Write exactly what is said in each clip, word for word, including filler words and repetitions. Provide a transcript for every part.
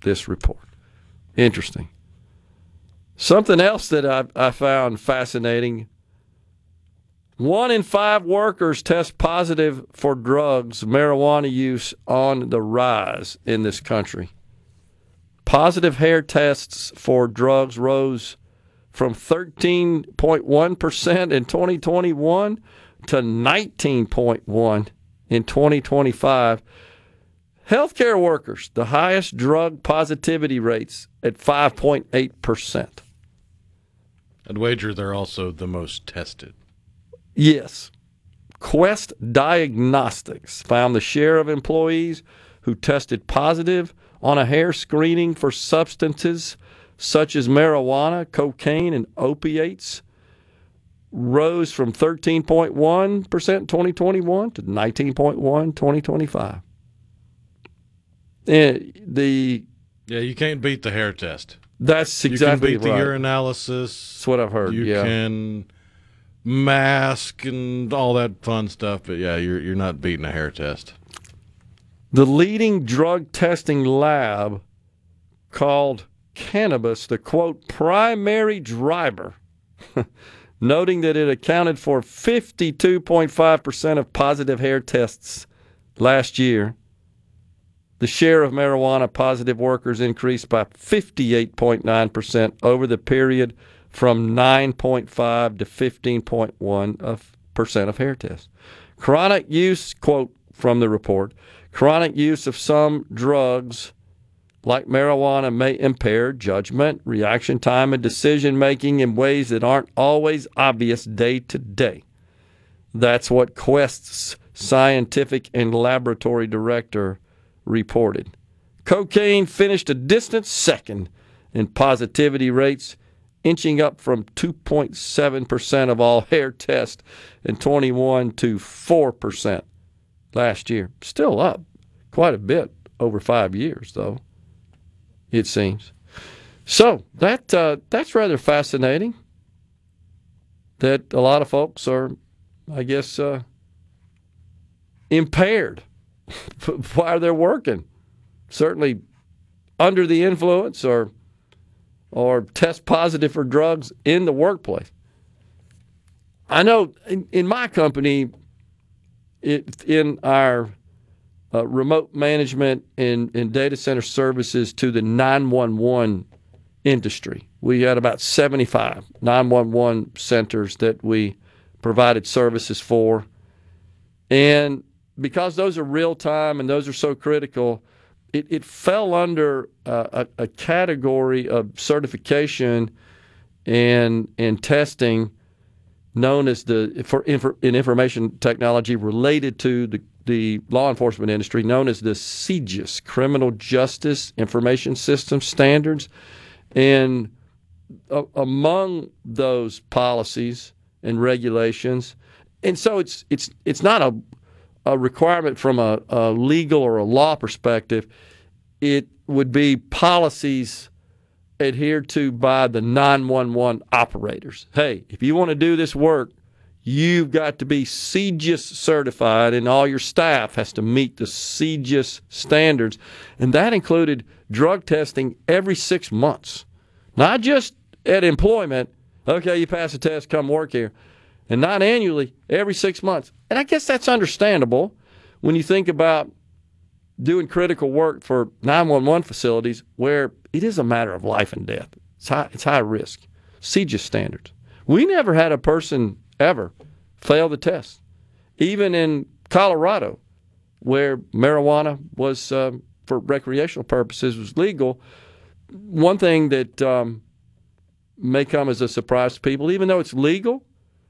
this report. Interesting. Something else that I, I found fascinating. One in five workers test positive for drugs, marijuana use on the rise in this country. Positive hair tests for drugs rose from thirteen point one percent in twenty twenty-one to nineteen point one percent in twenty twenty-five. Healthcare workers, the highest drug positivity rates at five point eight percent. I'd wager they're also the most tested. Yes. Quest Diagnostics found the share of employees who tested positive on a hair screening for substances such as marijuana, cocaine, and opiates rose from thirteen point one percent in twenty twenty-one to nineteen point one percent in twenty twenty-five. And the Yeah, you can't beat the hair test. That's exactly You can beat right. the urinalysis. That's what I've heard, You yeah. can mask and all that fun stuff, but yeah, you're you're not beating a hair test. The leading drug testing lab called cannabis the, quote, primary driver, noting that it accounted for fifty-two point five percent of positive hair tests last year. The share of marijuana positive workers increased by fifty-eight point nine percent over the period from nine point five to fifteen point one percent of hair tests. Chronic use, quote from the report, chronic use of some drugs like marijuana may impair judgment, reaction time, and decision-making in ways that aren't always obvious day to day. That's what Quest's scientific and laboratory director reported. Cocaine finished a distant second in positivity rates, inching up from two point seven percent of all hair tests in twenty-one to four percent last year. Still up quite a bit over five years, though, it seems. So that uh, that's rather fascinating that a lot of folks are, I guess, uh, impaired while they're working. Certainly under the influence or or test positive for drugs in the workplace. I know in, in my company, it, in our uh, remote management and, and data center services to the nine one one industry, we had about seventy-five nine one one centers that we provided services for. And because those are real time and those are so critical, it, it fell under uh, a, a category of certification and and testing known as the for infor, in information technology related to the, the law enforcement industry, known as the C J I S, Criminal Justice Information System Standards. And uh, among those policies and regulations, and so it's it's it's not a a requirement from a, a legal or a law perspective. It would be policies adhered to by the nine one one operators. Hey, if you want to do this work, you've got to be C J I S certified, and all your staff has to meet the C J I S standards. And that included drug testing every six months, not just at employment. Okay, you pass the test, come work here. And not annually, every six months. And I guess that's understandable when you think about doing critical work for nine one one facilities where it is a matter of life and death. It's high, it's high risk. C J I S standards. We never had a person ever fail the test. Even in Colorado, where marijuana was, um, for recreational purposes, was legal, one thing that um, may come as a surprise to people, even though it's legal,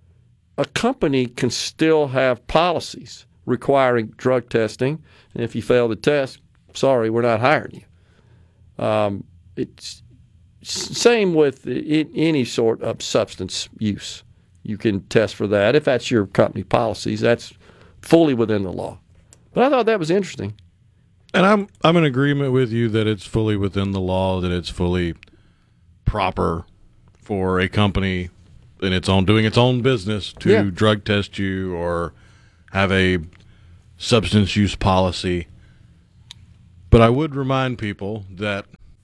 a company can still have policies requiring drug testing. And if you fail the test, sorry, we're not hiring you. Um, it's same with any sort of substance use. You can test for that. If that's your company policies, that's fully within the law. But I thought that was interesting. And I'm I'm in agreement with you that it's fully within the law, that it's fully proper for a company in its own doing its own business to yeah. drug test you or have a substance use policy. But I would remind people that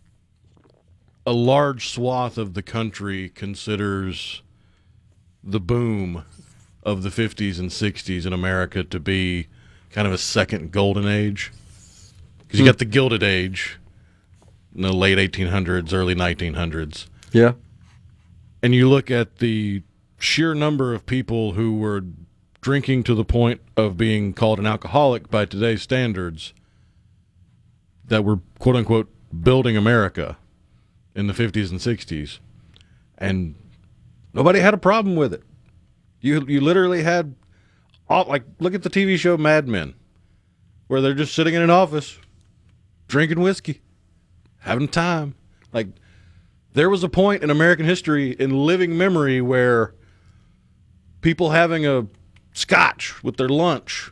a large swath of the country considers the boom of the fifties and sixties in America to be kind of a second golden age. Because you got the Gilded Age in the late eighteen hundreds, early nineteen hundreds. Yeah. And you look at the sheer number of people who were drinking to the point of being called an alcoholic by today's standards that were, quote-unquote, building America in the fifties and sixties. And nobody had a problem with it. You you literally had, all, like, look at the T V show Mad Men, where they're just sitting in an office, drinking whiskey, having time. Like, there was a point in American history, in living memory, where people having a scotch with their lunch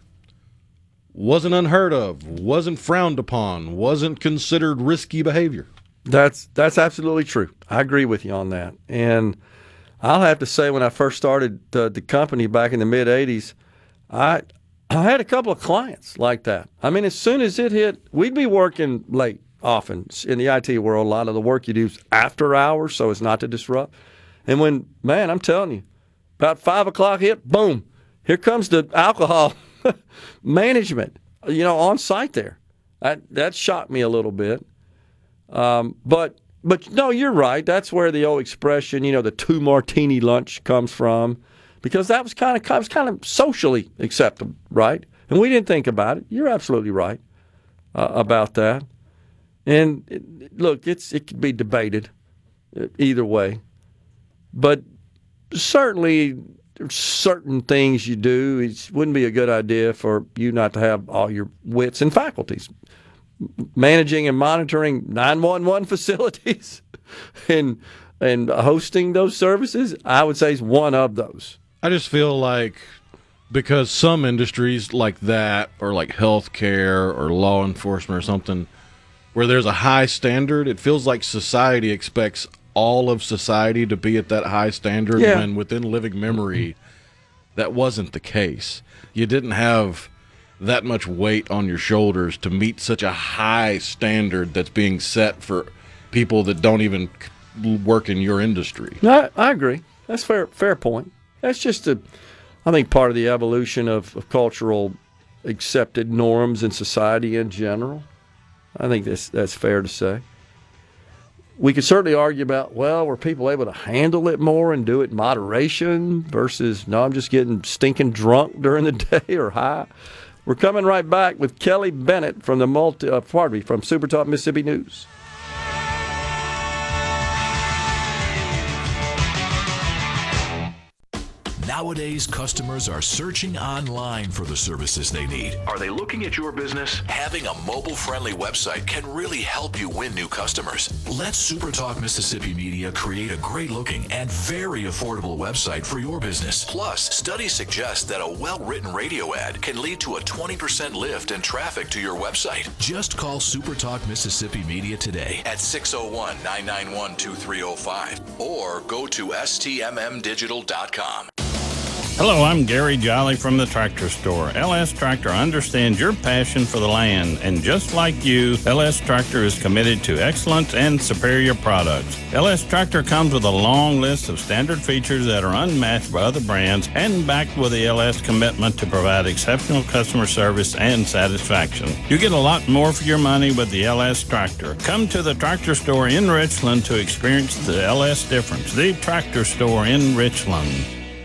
wasn't unheard of, wasn't frowned upon, wasn't considered risky behavior. That's that's absolutely true. I agree with you on that. And I'll have to say, when I first started the, the company back in the mid eighties, I I had a couple of clients like that. I mean, as soon as it hit, we'd be working late often. In the I T world, a lot of the work you do is after hours, so as not to disrupt. And when, man, I'm telling you, about five o'clock hit, boom, here comes the alcohol management, you know, on site there. That, that shocked me a little bit. Um, but, but no, you're right. That's where the old expression, you know, the two martini lunch comes from, because that was kind of, was kind of socially acceptable, right? And we didn't think about it. You're absolutely right uh, about that. And it, look, it's it could be debated either way, but certainly certain things you do, it wouldn't be a good idea for you not to have all your wits and faculties. Managing and monitoring nine one one facilities and and hosting those services, I would say, is one of those. I just feel like, because some industries like that, or like healthcare or law enforcement or something, where there's a high standard, it feels like society expects all of society to be at that high standard, yeah. when within living memory, that wasn't the case. You didn't have that much weight on your shoulders to meet such a high standard that's being set for people that don't even work in your industry. No, I, I agree. That's fair. Fair point. That's just a, I think, part of the evolution of, of cultural accepted norms in society in general. I think that's that's fair to say. We could certainly argue about, well, were people able to handle it more and do it in moderation versus, no, I'm just getting stinking drunk during the day or high. We're coming right back with Kelly Bennett from the multi, uh, pardon me, from Super Talk Mississippi News. Nowadays, customers are searching online for the services they need. Are they looking at your business? Having a mobile-friendly website can really help you win new customers. Let SuperTalk Mississippi Media create a great-looking and very affordable website for your business. Plus, studies suggest that a well-written radio ad can lead to a twenty percent lift in traffic to your website. Just call SuperTalk Mississippi Media today at six oh one, nine nine one, two three oh five or go to S T M M digital dot com. Hello, I'm Gary Jolly from the Tractor Store. L S Tractor understands your passion for the land, and just like you, L S Tractor is committed to excellence and superior products. L S Tractor comes with a long list of standard features that are unmatched by other brands, and backed with the L S commitment to provide exceptional customer service and satisfaction. You get a lot more for your money with the L S Tractor. Come to the Tractor Store in Richland to experience the L S difference. The Tractor Store in Richland.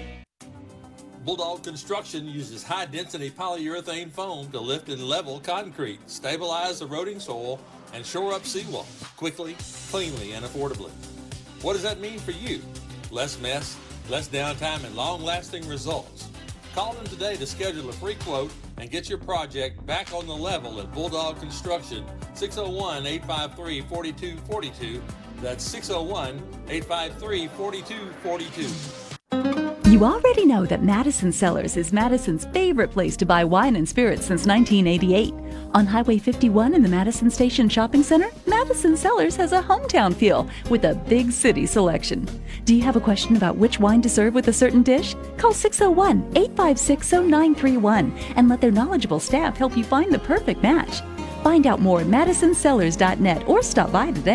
Bulldog Construction uses high-density polyurethane foam to lift and level concrete, stabilize eroding soil, and shore up seawalls quickly, cleanly, and affordably. What does that mean for you? Less mess, less downtime, and long-lasting results. Call them today to schedule a free quote and get your project back on the level at Bulldog Construction, six oh one, eight five three, four two four two. That's six oh one, eight five three, four two four two. You already know that Madison Cellars is Madison's favorite place to buy wine and spirits since nineteen eighty-eight. On Highway fifty-one in the Madison Station Shopping Center, Madison Cellars has a hometown feel with a big city selection. Do you have a question about which wine to serve with a certain dish? Call six oh one, eight five six, oh nine three one and let their knowledgeable staff help you find the perfect match. Find out more at madison cellars dot net or stop by today.